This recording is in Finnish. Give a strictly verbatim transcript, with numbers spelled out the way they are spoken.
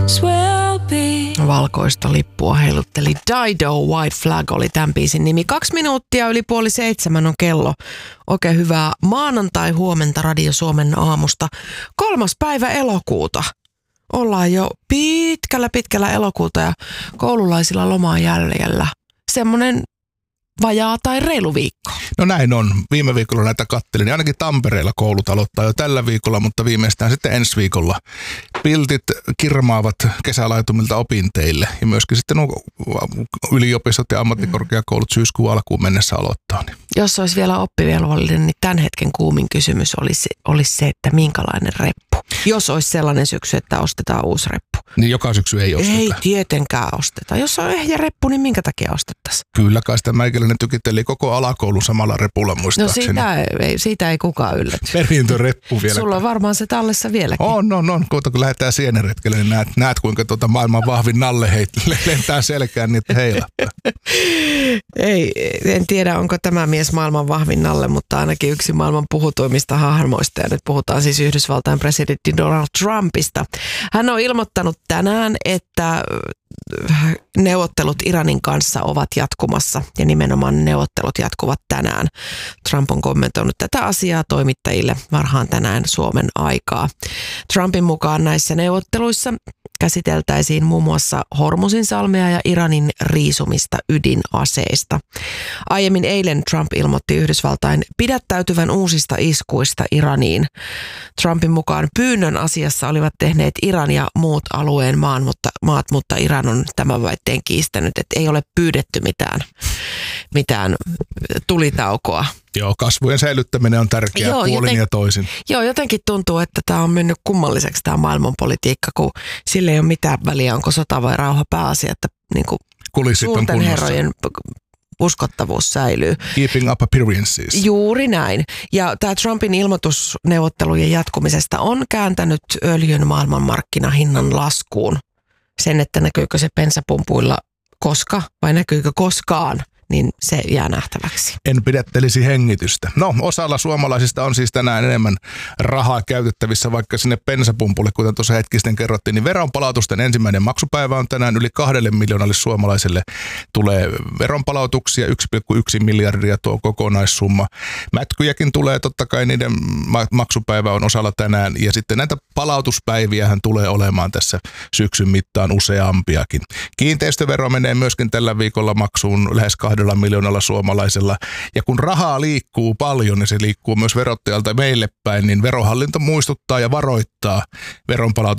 Valkoista lippua heilutteli Dido, White Flag oli tämän biisin nimi. Kaksi minuuttia yli puoli seitsemän on kello. Oikein hyvää maanantai-huomenta Radio Suomen aamusta. Kolmas päivä elokuuta. Ollaan jo pitkällä pitkällä elokuuta ja koululaisilla lomaa jäljellä. Semmoinen vajaa tai reilu viikko. No näin on. Viime viikolla näitä kattelin. Ja ainakin Tampereella koulut aloittaa jo tällä viikolla, mutta viimeistään sitten ensi viikolla. Piltit kirmaavat kesälaitumilta opinteille. Ja myöskin sitten nuo yliopistot ja ammattikorkeakoulut syyskuun alkuun mennessä aloittaa. Niin. Jos olisi vielä oppivelvollinen, niin tämän hetken kuumin kysymys olisi, olisi se, että minkälainen reppu. Jos olisi sellainen syksy, että ostetaan uusi reppu. Niin joka syksy ei osteta. Ei tietenkään osteta. Jos on ehjä reppu, niin minkä takia ostettaisiin? Kyllä kai sitä meikäläinen tykitteli koko alakoulun samalla repulla muistaakseni. No siitä ei, siitä ei kukaan ylläty. Perintöreppu vielä. Sulla on varmaan se tallessa vieläkin. On, on, on. Kuota, kun lähdetään sieneretkelle, niin näet, näet kuinka tuota maailman vahvin nalle heit, lentää selkään, niin heilahtaa. Ei, en tiedä onko tämä mies maailman vahvin nalle, mutta ainakin yksi maailman puhutuimmista hahmoista. Ja nyt puhutaan siis Yhdysvaltain presidentti Donald Trumpista. Hän on ilmoittanut tänään, että neuvottelut Iranin kanssa ovat jatkumassa ja nimenomaan neuvottelut jatkuvat tänään. Trump on kommentoinut tätä asiaa toimittajille varhaan tänään Suomen aikaa. Trumpin mukaan näissä neuvotteluissa käsiteltäisiin muun muassa Hormuzin salmea ja Iranin riisumista ydinaseista. Aiemmin eilen Trump ilmoitti Yhdysvaltain pidättäytyvän uusista iskuista Iraniin. Trumpin mukaan pyynnön asiassa olivat tehneet Iran ja muut alueen maan, mutta, maat, mutta Iran on tämän väitteen kiistänyt, että ei ole pyydetty mitään, mitään tulitaukoa. Joo, kasvujen säilyttäminen on tärkeää joo, puolin joten, ja toisin. Joo, jotenkin tuntuu, että tämä on mennyt kummalliseksi tämä maailmanpolitiikka, kun sille ei ole mitään väliä, onko sota vai rauha pääasia, että niin kuin suurten herrojen uskottavuus säilyy. Keeping up appearances. Juuri näin. Ja tämä Trumpin ilmoitus neuvottelujen jatkumisesta on kääntänyt öljyn maailmanmarkkinahinnan laskuun. Sen, että näkyykö se bensapumpuilla koska vai näkyykö koskaan, niin se jää nähtäväksi. En pidättelisi hengitystä. No, osalla suomalaisista on siis tänään enemmän rahaa käytettävissä vaikka sinne bensapumpulle, kuten tuossa hetki sitten kerrottiin, niin veronpalautusten ensimmäinen maksupäivä on tänään yli kahdelle miljoonalle suomalaiselle tulee veronpalautuksia, yksi pilkku yksi miljardia tuo kokonaissumma. Mätkyjäkin tulee, totta kai niiden maksupäivä on osalla tänään ja sitten näitä palautuspäiviähän tulee olemaan tässä syksyn mittaan useampiakin. Kiinteistövero menee myöskin tällä viikolla maksuun lähes kahdella miljoonalla suomalaisella. Ja kun rahaa liikkuu paljon ja se liikkuu myös verottajalta meille päin, niin verohallinto muistuttaa ja varoittaa veronpalautus